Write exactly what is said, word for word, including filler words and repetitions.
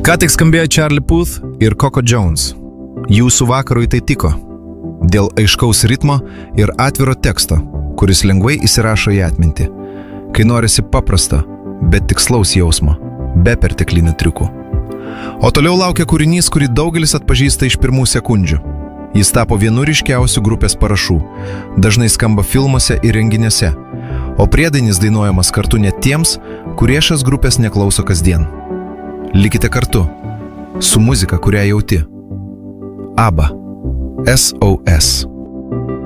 Ką tik skambėjo Charlie Puth ir Coco Jones. Jūsų vakarui tai tiko. Dėl aiškaus ritmo ir atviro teksto, kuris lengvai įsirašo į atmintį. Kai norisi paprasto, bet tikslaus jausmo, be perteklinių triukų. O toliau laukia kūrinys, kurį daugelis atpažįsta iš pirmų sekundžių. Jis tapo vienu ryškiausių grupės parašų, dažnai skamba filmuose ir renginiuose, o priedainis dainuojamas kartu net tiems, kurie šios grupės neklauso kasdien. Likite kartu, su muzika, kurią jauti. ABBA. S O S